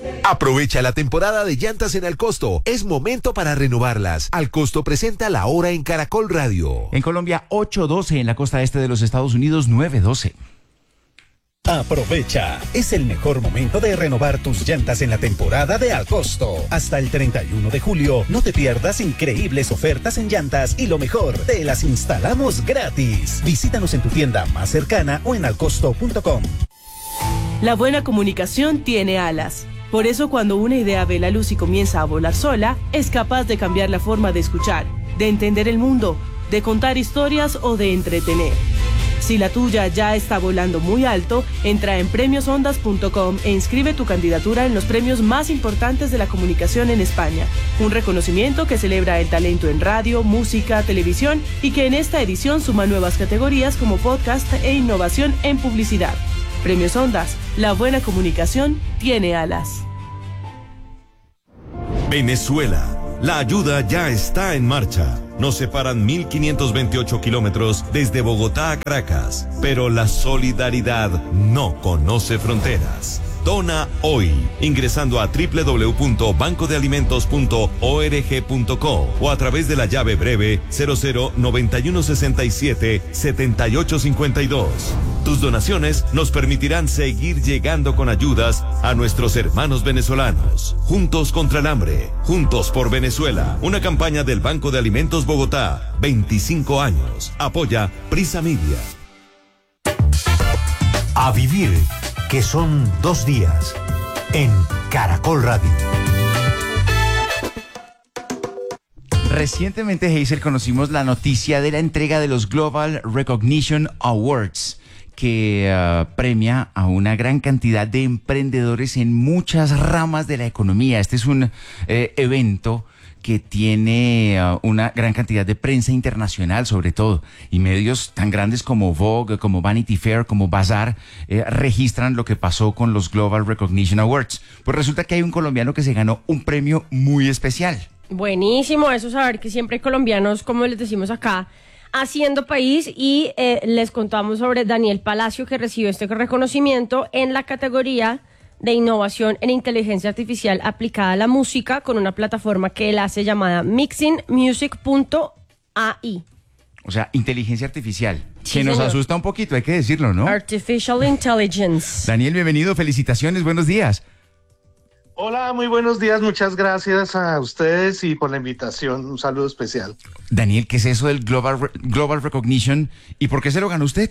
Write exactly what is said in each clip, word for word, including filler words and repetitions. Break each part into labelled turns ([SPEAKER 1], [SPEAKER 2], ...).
[SPEAKER 1] Aprovecha la temporada de llantas en Alcosto. Es momento para renovarlas. Alcosto presenta la hora en Caracol Radio.
[SPEAKER 2] En Colombia, ocho doce, en la costa este de los Estados Unidos, nueve doce.
[SPEAKER 3] Aprovecha, es el mejor momento de renovar tus llantas en la temporada de Alcosto. Hasta el treinta y uno de julio, no te pierdas increíbles ofertas en llantas y lo mejor, te las instalamos gratis. Visítanos en tu tienda más cercana o en alcosto punto com.
[SPEAKER 4] La buena comunicación tiene alas. Por eso cuando una idea ve la luz y comienza a volar sola, es capaz de cambiar la forma de escuchar, de entender el mundo, de contar historias o de entretener. Si la tuya ya está volando muy alto, entra en premios ondas punto com e inscribe tu candidatura en los premios más importantes de la comunicación en España. Un reconocimiento que celebra el talento en radio, música, televisión y que en esta edición suma nuevas categorías como podcast e innovación en publicidad. Premios Ondas, la buena comunicación tiene alas.
[SPEAKER 5] Venezuela. La ayuda ya está en marcha. Nos separan mil quinientos veintiocho kilómetros desde Bogotá a Caracas, pero la solidaridad no conoce fronteras. Dona hoy, ingresando a doble u doble u doble u punto banco de alimentos punto org punto co o a través de la llave breve cero cero noventa y uno sesenta y siete setenta y ocho cincuenta y dos. Tus donaciones nos permitirán seguir llegando con ayudas a nuestros hermanos venezolanos. Juntos contra el hambre, juntos por Venezuela. Una campaña del Banco de Alimentos Bogotá, veinticinco años. Apoya Prisa Media.
[SPEAKER 6] A vivir, que son dos días, en Caracol Radio.
[SPEAKER 2] Recientemente, Hazel, conocimos la noticia de la entrega de los Global Recognition Awards, que uh, premia a una gran cantidad de emprendedores en muchas ramas de la economía. Este es un eh, evento que tiene uh, una gran cantidad de prensa internacional, sobre todo, y medios tan grandes como Vogue, como Vanity Fair, como Bazaar, eh, registran lo que pasó con los Global Recognition Awards. Pues resulta que hay un colombiano que se ganó un premio muy especial.
[SPEAKER 7] Buenísimo, eso saber que siempre hay colombianos, como les decimos acá, haciendo país, y eh, les contamos sobre Daniel Palacio, que recibió este reconocimiento en la categoría de innovación en inteligencia artificial aplicada a la música, con una plataforma que él hace llamada mixing music punto a i.
[SPEAKER 2] O sea, inteligencia artificial,
[SPEAKER 7] Sí,
[SPEAKER 2] que nos
[SPEAKER 7] señor.
[SPEAKER 2] asusta un poquito, hay que decirlo, ¿no?
[SPEAKER 7] Artificial Intelligence.
[SPEAKER 2] Daniel, bienvenido, felicitaciones, buenos días.
[SPEAKER 8] Hola, muy buenos días, muchas gracias a ustedes y por la invitación, un saludo especial.
[SPEAKER 2] Daniel, ¿qué es eso del Global, Re- Global Recognition y por qué se lo ganó usted?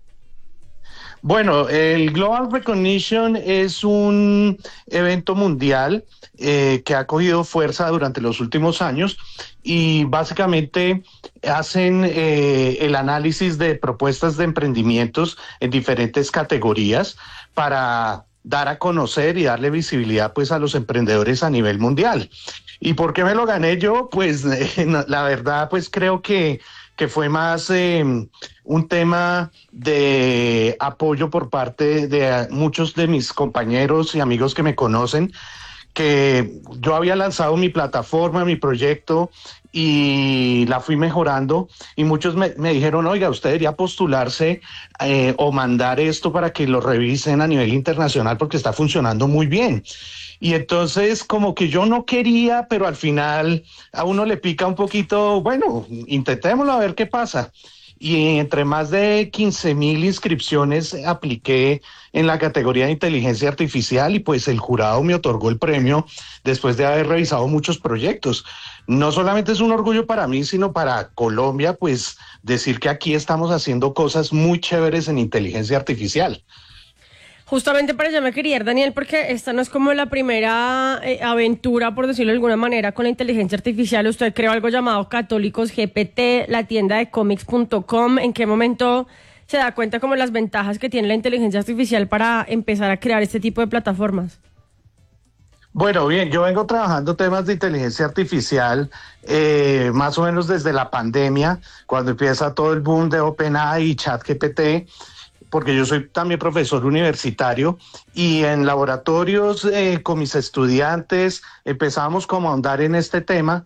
[SPEAKER 8] Bueno, el Global Recognition es un evento mundial eh, que ha cogido fuerza durante los últimos años y básicamente hacen eh, el análisis de propuestas de emprendimientos en diferentes categorías para dar a conocer y darle visibilidad pues a los emprendedores a nivel mundial. ¿Y por qué me lo gané yo? Pues eh, la verdad pues creo que que fue más eh, un tema de apoyo por parte de muchos de mis compañeros y amigos que me conocen, que yo había lanzado mi plataforma, mi proyecto, y la fui mejorando, y muchos me, me dijeron, oiga, usted debería postularse eh, o mandar esto para que lo revisen a nivel internacional porque está funcionando muy bien. Y entonces como que yo no quería, pero al final a uno le pica un poquito, bueno, intentémoslo a ver qué pasa. Y entre más de quince mil inscripciones apliqué en la categoría de inteligencia artificial y pues el jurado me otorgó el premio después de haber revisado muchos proyectos. No solamente es un orgullo para mí, sino para Colombia, pues decir que aquí estamos haciendo cosas muy chéveres en inteligencia artificial.
[SPEAKER 7] Justamente para allá me quería ir, Daniel, porque esta no es como la primera eh, aventura, por decirlo de alguna manera, con la inteligencia artificial. Usted creó algo llamado Católicos G P T, la tienda de comics punto com. ¿En qué momento se da cuenta como las ventajas que tiene la inteligencia artificial para empezar a crear este tipo de plataformas?
[SPEAKER 8] Bueno, bien, yo vengo trabajando temas de inteligencia artificial eh, más o menos desde la pandemia, cuando empieza todo el boom de OpenAI y ChatGPT, porque yo soy también profesor universitario, y en laboratorios eh, con mis estudiantes empezamos como a ahondar en este tema.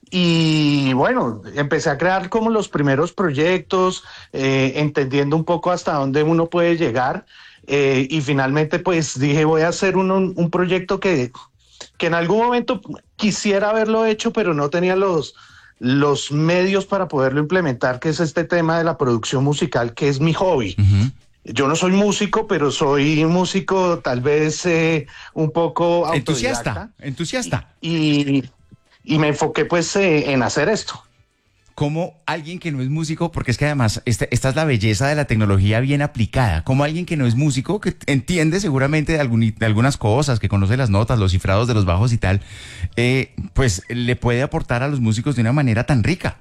[SPEAKER 8] Y bueno, empecé a crear como los primeros proyectos, eh, entendiendo un poco hasta dónde uno puede llegar. eh, y finalmente pues dije voy a hacer un, un proyecto que, que en algún momento quisiera haberlo hecho, pero no tenía los, los medios para poderlo implementar, que es este tema de la producción musical, que es mi hobby. Uh-huh. Yo no soy músico, pero soy músico tal vez eh, un poco
[SPEAKER 2] autodidacta. Entusiasta, entusiasta.
[SPEAKER 8] Y, y me enfoqué pues eh, en hacer esto.
[SPEAKER 2] Como alguien que no es músico, porque es que además esta, esta es la belleza de la tecnología bien aplicada, como alguien que no es músico, que entiende seguramente de, algún, de algunas cosas, que conoce las notas, los cifrados de los bajos y tal, eh, pues le puede aportar a los músicos de una manera tan rica.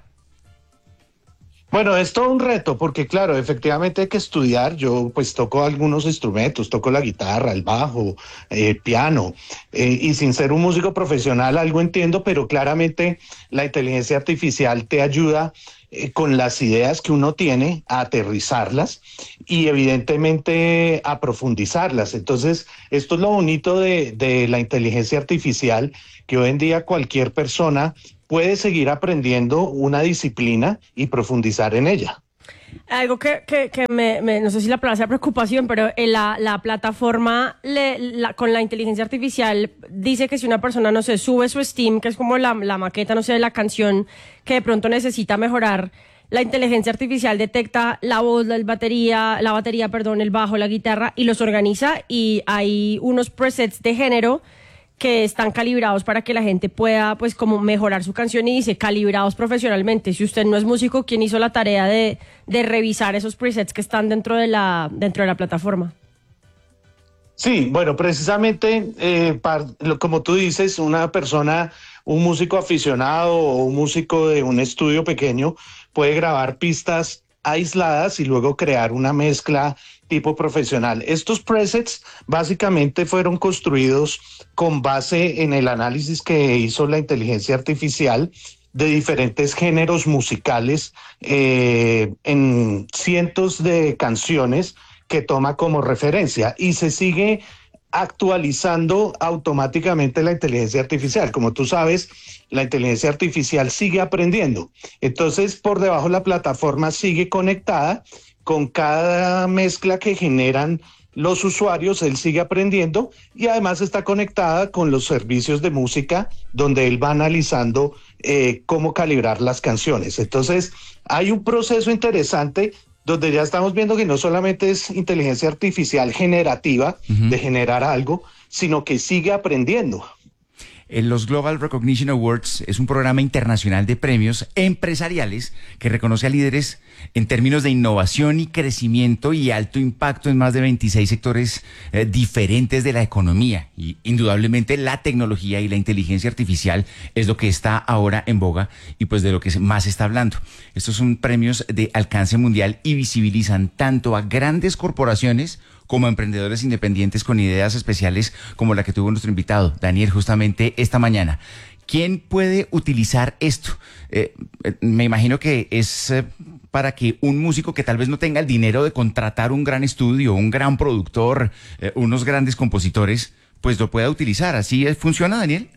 [SPEAKER 8] Bueno, es todo un reto porque claro, efectivamente hay que estudiar. Yo pues toco algunos instrumentos, toco la guitarra, el bajo, eh, piano, eh, y sin ser un músico profesional algo entiendo, pero claramente la inteligencia artificial te ayuda eh, con las ideas que uno tiene a aterrizarlas y evidentemente a profundizarlas. Entonces, esto es lo bonito de, de la inteligencia artificial, que hoy en día cualquier persona puede seguir aprendiendo una disciplina y profundizar en ella.
[SPEAKER 7] Algo que, que, que me, me, no sé si la palabra sea preocupación, pero en la, la plataforma le, la, con la inteligencia artificial dice que si una persona, no sé, sube su Steam, que es como la, la maqueta, no sé, de la canción que de pronto necesita mejorar, la inteligencia artificial detecta la voz, la batería, la batería, perdón, el bajo, la guitarra, y los organiza, y hay unos presets de género que están calibrados para que la gente pueda pues como mejorar su canción, y dice calibrados profesionalmente. Si usted no es músico, ¿quién hizo la tarea de, de revisar esos presets que están dentro de la, dentro de la plataforma?
[SPEAKER 8] Sí, bueno, precisamente eh, para, como tú dices, una persona, un músico aficionado o un músico de un estudio pequeño puede grabar pistas aisladas y luego crear una mezcla tipo profesional. Estos presets básicamente fueron construidos con base en el análisis que hizo la inteligencia artificial de diferentes géneros musicales eh, en cientos de canciones que toma como referencia, y se sigue actualizando automáticamente la inteligencia artificial. Como tú sabes, la inteligencia artificial sigue aprendiendo. Entonces, por debajo la plataforma sigue conectada con cada mezcla que generan los usuarios. Él sigue aprendiendo y además está conectada con los servicios de música donde él va analizando eh, cómo calibrar las canciones. Entonces, hay un proceso interesante donde ya estamos viendo que no solamente es inteligencia artificial generativa, uh-huh, de generar algo, sino que sigue aprendiendo.
[SPEAKER 2] En los Global Recognition Awards es un programa internacional de premios empresariales que reconoce a líderes en términos de innovación y crecimiento y alto impacto en más de veintiséis sectores eh, diferentes de la economía. Y indudablemente la tecnología y la inteligencia artificial es lo que está ahora en boga y pues de lo que más se está hablando. Estos son premios de alcance mundial y visibilizan tanto a grandes corporaciones como a emprendedores independientes con ideas especiales como la que tuvo nuestro invitado, Daniel, justamente esta mañana. ¿Quién puede utilizar esto? Eh, me imagino que es eh, para que un músico que tal vez no tenga el dinero de contratar un gran estudio, un gran productor, eh, unos grandes compositores, pues lo pueda utilizar. ¿Así funciona, Daniel?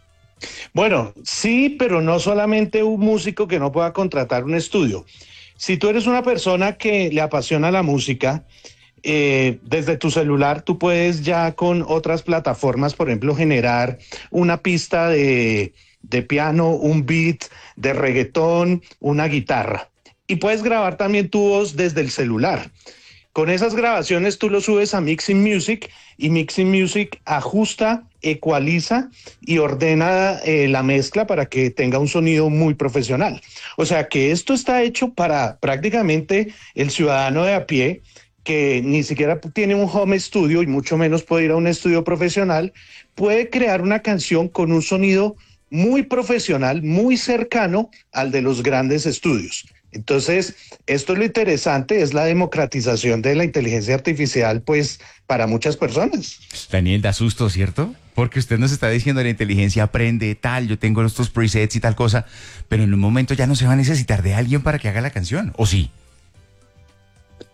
[SPEAKER 8] Bueno, sí, pero no solamente un músico que no pueda contratar un estudio. Si tú eres una persona que le apasiona la música, Eh, desde tu celular tú puedes ya con otras plataformas, por ejemplo, generar una pista de, de piano, un beat, de reggaetón, una guitarra. Y puedes grabar también tu voz desde el celular. Con esas grabaciones tú lo subes a Mixing Music y Mixing Music ajusta, ecualiza y ordena eh, la mezcla para que tenga un sonido muy profesional. O sea que esto está hecho para prácticamente el ciudadano de a pie, que ni siquiera tiene un home studio y mucho menos puede ir a un estudio profesional, puede crear una canción con un sonido muy profesional, muy cercano al de los grandes estudios. Entonces, esto es lo interesante, es la democratización de la inteligencia artificial, pues, para muchas personas.
[SPEAKER 2] Daniel, da susto, ¿cierto? Porque usted nos está diciendo la inteligencia aprende tal, yo tengo estos presets y tal cosa, pero en un momento ya no se va a necesitar de alguien para que haga la canción, ¿o sí?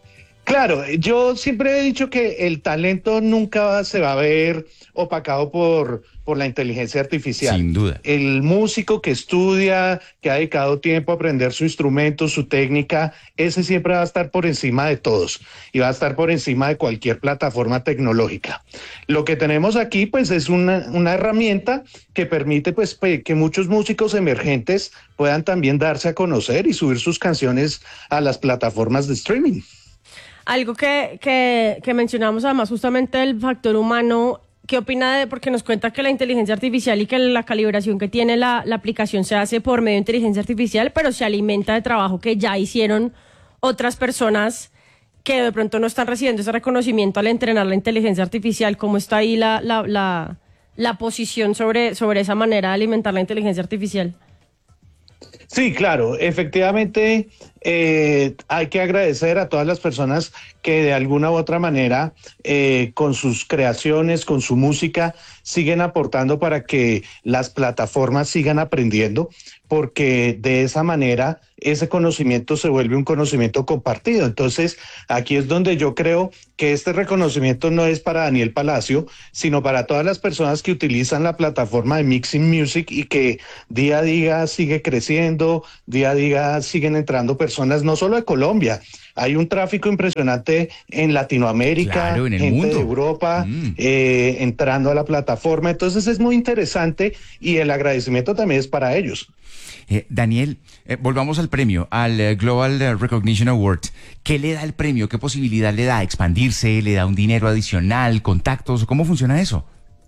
[SPEAKER 8] Claro, yo siempre he dicho que el talento nunca se va a ver opacado por, por la inteligencia artificial.
[SPEAKER 2] Sin duda.
[SPEAKER 8] El músico que estudia, que ha dedicado tiempo a aprender su instrumento, su técnica, ese siempre va a estar por encima de todos y va a estar por encima de cualquier plataforma tecnológica. Lo que tenemos aquí, pues, es una, una herramienta que permite, pues, que muchos músicos emergentes puedan también darse a conocer y subir sus canciones a las plataformas de streaming.
[SPEAKER 7] Algo que, que, que mencionamos además justamente el factor humano, ¿qué opina de, porque nos cuenta que la inteligencia artificial y que la calibración que tiene la, la aplicación se hace por medio de inteligencia artificial, pero se alimenta de trabajo que ya hicieron otras personas que de pronto no están recibiendo ese reconocimiento al entrenar la inteligencia artificial? ¿Cómo está ahí la, la, la, la posición sobre, sobre esa manera de alimentar la inteligencia artificial?
[SPEAKER 8] Sí, claro, efectivamente eh, hay que agradecer a todas las personas que de alguna u otra manera eh, con sus creaciones, con su música, siguen aportando para que las plataformas sigan aprendiendo, porque de esa manera ese conocimiento se vuelve un conocimiento compartido. Entonces, aquí es donde yo creo que este reconocimiento no es para Daniel Palacio, sino para todas las personas que utilizan la plataforma de Mixing Music y que día a día sigue creciendo, día a día siguen entrando personas, no solo de Colombia. Hay un tráfico impresionante en Latinoamérica,
[SPEAKER 2] claro, en el
[SPEAKER 8] gente
[SPEAKER 2] mundo.
[SPEAKER 8] de Europa
[SPEAKER 2] Mm.
[SPEAKER 8] eh, entrando a la plataforma. Entonces es muy interesante y el agradecimiento también es para ellos.
[SPEAKER 2] Eh, Daniel, eh, volvamos al premio, al eh, Global Recognition Award. ¿Qué le da el premio? ¿Qué posibilidad le da? ¿Expandirse? ¿Le da un dinero adicional? ¿Contactos? ¿Cómo funciona eso?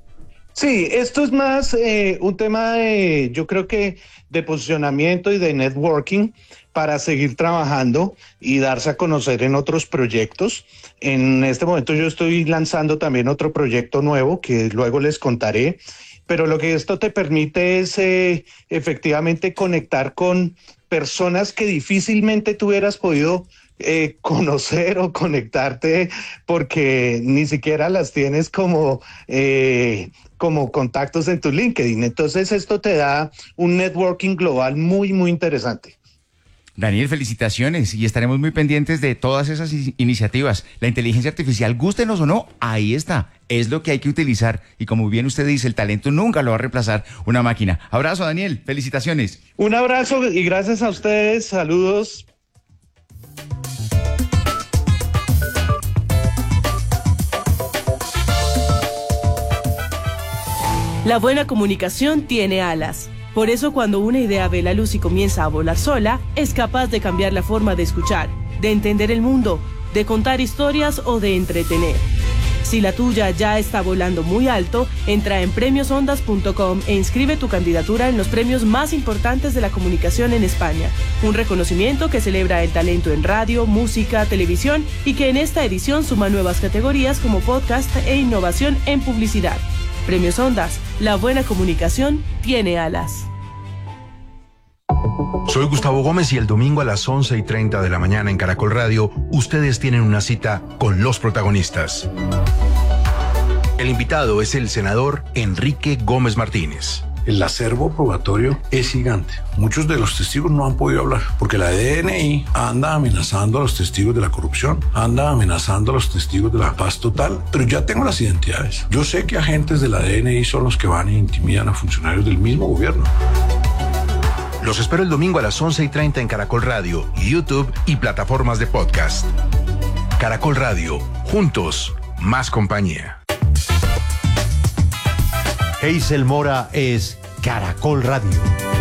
[SPEAKER 8] Sí, esto es más eh, un tema de, yo creo que de posicionamiento y de networking para seguir trabajando y darse a conocer en otros proyectos. En este momento yo estoy lanzando también otro proyecto nuevo que luego les contaré, pero lo que esto te permite es eh, efectivamente conectar con personas que difícilmente tú hubieras podido eh, conocer o conectarte porque ni siquiera las tienes como... Eh, como contactos en tu LinkedIn. Entonces esto te da un networking global muy, muy interesante.
[SPEAKER 2] Daniel, felicitaciones y estaremos muy pendientes de todas esas i- iniciativas. La inteligencia artificial, gústenos o no, ahí está. Es lo que hay que utilizar y como bien usted dice, el talento nunca lo va a reemplazar una máquina. Abrazo, Daniel, felicitaciones.
[SPEAKER 8] Un abrazo y gracias a ustedes. Saludos.
[SPEAKER 4] La buena comunicación tiene alas. Por eso cuando una idea ve la luz y comienza a volar sola, es capaz de cambiar la forma de escuchar, de entender el mundo, de contar historias o de entretener. Si la tuya ya está volando muy alto, entra en premios ondas punto com e inscribe tu candidatura en los premios más importantes de la comunicación en España. Un reconocimiento que celebra el talento en radio, música, televisión y que en esta edición suma nuevas categorías como podcast e innovación en publicidad. Premios Ondas, la buena comunicación tiene alas.
[SPEAKER 9] Soy Gustavo Gómez y el domingo a las once y treinta de la mañana en Caracol Radio, ustedes tienen una cita con los protagonistas. El invitado es el senador Enrique Gómez Martínez.
[SPEAKER 10] El acervo probatorio es gigante. Muchos de los testigos no han podido hablar porque la D N I anda amenazando a los testigos de la corrupción, anda amenazando a los testigos de la paz total, pero ya tengo las identidades. Yo sé que agentes de la D N I son los que van e intimidan a funcionarios del mismo gobierno.
[SPEAKER 9] Los espero el domingo a las once y treinta en Caracol Radio, YouTube y plataformas de podcast. Caracol Radio, juntos, más compañía.
[SPEAKER 6] Hazel Mora es Caracol Radio.